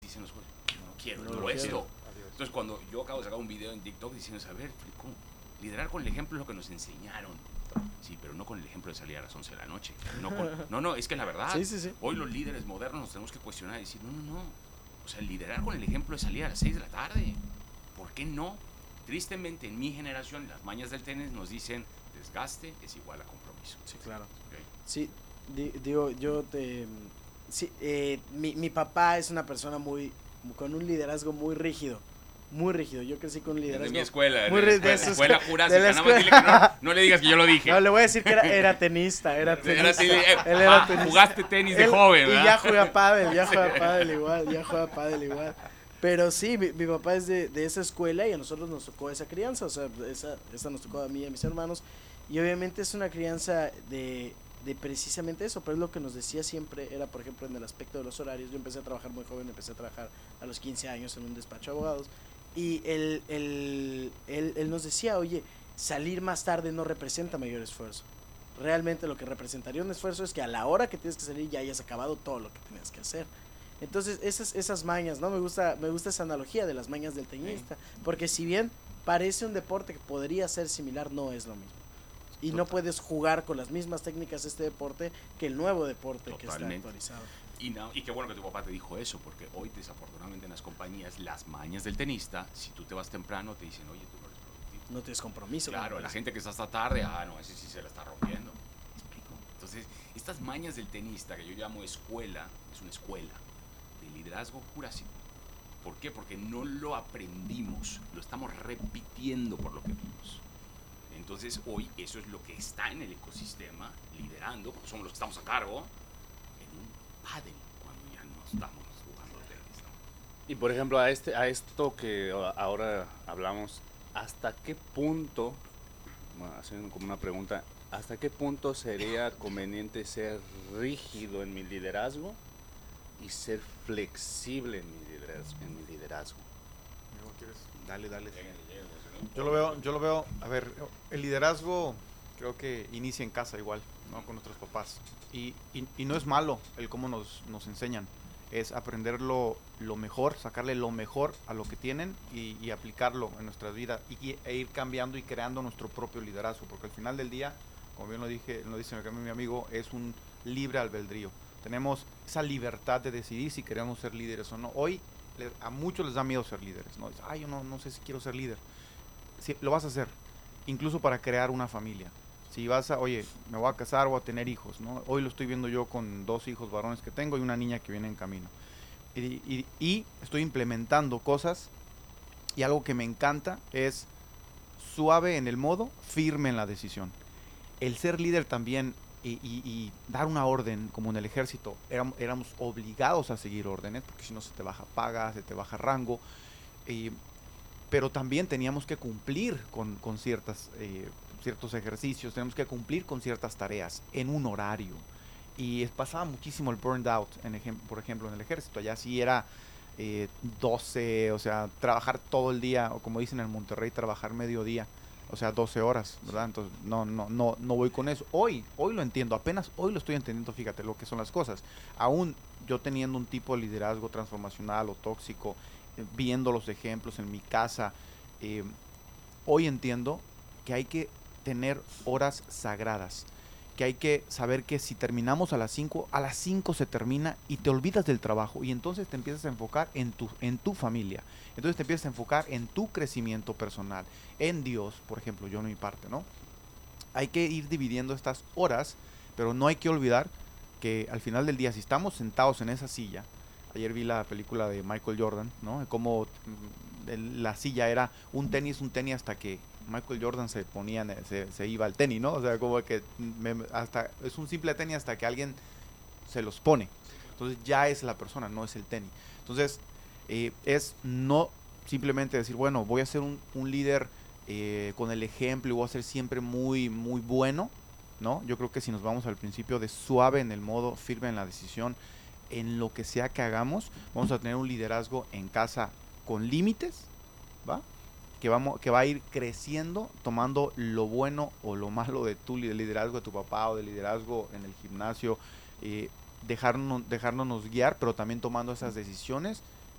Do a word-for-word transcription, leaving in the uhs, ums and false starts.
dicen los jueces, yo no quiero, No no, lo esto. quiero. Entonces cuando yo acabo de sacar un video en TikTok diciendo, a ver, ¿cómo? Liderar con el ejemplo es lo que nos enseñaron. Sí, pero no con el ejemplo de salir a las once de la noche. No, con, no, no, es que la verdad, Sí, sí, sí. hoy los líderes modernos nos tenemos que cuestionar y decir, no, no, no. O sea, liderar con el ejemplo es salir a las seis de la tarde. ¿Por qué no? Tristemente, en mi generación, las mañas del tenis nos dicen, desgaste es igual a compromiso. Sí, claro. Okay. Sí, di, digo, yo te... Sí, eh, mi, mi papá es una persona muy... con un liderazgo muy rígido. Muy rígido. Yo crecí con un liderazgo... De mi escuela, muy de la rígido. escuela, escuela jurásica. De la Nada más dile que no, no le digas que yo lo dije. No, le voy a decir que era, era tenista, era tenista. Era, eh, Él era ah, tenista. jugaste tenis de Él, joven, y ¿verdad? ya juega pádel, ya Sí. juega pádel igual, ya juega pádel igual. Pero sí, mi, mi papá es de, de esa escuela y a nosotros nos tocó esa crianza, o sea, esa, esa nos tocó a mí y a mis hermanos. Y obviamente es una crianza de, de precisamente eso, pero es lo que nos decía siempre, era por ejemplo en el aspecto de los horarios. Yo empecé a trabajar muy joven, empecé a trabajar a los quince años en un despacho de abogados. Y él, él, él, él nos decía, oye, salir más tarde no representa mayor esfuerzo. Realmente lo que representaría un esfuerzo es que a la hora que tienes que salir ya hayas acabado todo lo que tienes que hacer. Entonces esas, esas mañas, ¿no? Me gusta, me gusta esa analogía de las mañas del teñista, porque si bien parece un deporte que podría ser similar, no es lo mismo. Y Total. No puedes jugar con las mismas técnicas de este deporte que el nuevo deporte Totalmente. Que está actualizado. Y, no, y qué bueno que tu papá te dijo eso, porque hoy desafortunadamente en las compañías las mañas del tenista, si tú te vas temprano te dicen, oye, tú no eres productivo. No tienes compromiso. Claro, la gente que está hasta tarde, ah, no, ese sí se la está rompiendo. ¿Me explico? Entonces, estas mañas del tenista que yo llamo escuela, es una escuela de liderazgo jurásico. ¿Por qué? Porque no lo aprendimos, lo estamos repitiendo por lo que vimos. Entonces, hoy eso es lo que está en el ecosistema, liderando, porque somos los que estamos a cargo, pádel cuando ya no estamos jugando tenis, ¿no? Y por ejemplo, a este a esto que ahora hablamos, ¿hasta qué punto, bueno, haciendo como una pregunta, hasta qué punto sería conveniente ser rígido en mi liderazgo y ser flexible en mi liderazgo? En mi liderazgo? Dale, dale. Yo lo veo, yo lo veo, a ver, el liderazgo creo que inicia en casa igual, ¿no? Con nuestros papás. Y, y, y no es malo el cómo nos, nos enseñan, es aprender lo, lo mejor, sacarle lo mejor a lo que tienen y, y aplicarlo en nuestra vida y, e ir cambiando y creando nuestro propio liderazgo, porque al final del día, como bien lo dije, lo dice mi amigo, es un libre albedrío. Tenemos esa libertad de decidir si queremos ser líderes o no. Hoy le, a muchos les da miedo ser líderes, ¿no? Dicen, ay, yo no, no sé si quiero ser líder. Sí, lo vas a hacer, incluso para crear una familia. Si vas a, oye, me voy a casar, voy a tener hijos, ¿no? Hoy lo estoy viendo yo con dos hijos varones que tengo y una niña que viene en camino. Y, y, y estoy implementando cosas y algo que me encanta es suave en el modo, firme en la decisión. El ser líder también y, y, y dar una orden, como en el ejército, éramos, éramos obligados a seguir órdenes, porque si no se te baja paga, se te baja rango. Y, pero también teníamos que cumplir con, con ciertas, eh, ciertos ejercicios, tenemos que cumplir con ciertas tareas en un horario. Y pasaba muchísimo el burned out, en ejem por ejemplo, en el ejército. Allá sí era eh, doce, o sea, trabajar todo el día, o como dicen en Monterrey, trabajar mediodía, o sea, doce horas, ¿verdad? Entonces, no, no, no, no voy con eso. Hoy, hoy lo entiendo, apenas hoy lo estoy entendiendo, fíjate lo que son las cosas. Aún yo teniendo un tipo de liderazgo transformacional o tóxico, viendo los ejemplos en mi casa, eh, hoy entiendo que hay que tener horas sagradas, que hay que saber que si terminamos a las cinco, a las cinco se termina y te olvidas del trabajo y entonces te empiezas a enfocar en tu, en tu familia, entonces te empiezas a enfocar en tu crecimiento personal, en Dios, por ejemplo, yo en mi parte, ¿no? Hay que ir dividiendo estas horas, pero no hay que olvidar que al final del día, si estamos sentados en esa silla, ayer vi la película de Michael Jordan, ¿no? Cómo la silla era un tenis, un tenis hasta que Michael Jordan se ponía, se, se iba al tenis, ¿no? O sea, como que me, hasta es un simple tenis hasta que alguien se los pone. Entonces ya es la persona, no es el tenis. Entonces eh, es no simplemente decir, bueno, voy a ser un, un líder eh, con el ejemplo y voy a ser siempre muy, muy bueno, ¿no? Yo creo que si nos vamos al principio de suave en el modo, firme en la decisión, en lo que sea que hagamos, vamos a tener un liderazgo en casa con límites, ¿va? Que, vamos, que va a ir creciendo, tomando lo bueno o lo malo de tu liderazgo, de tu papá o de liderazgo en el gimnasio, eh, dejarnos, dejándonos guiar, pero también tomando esas decisiones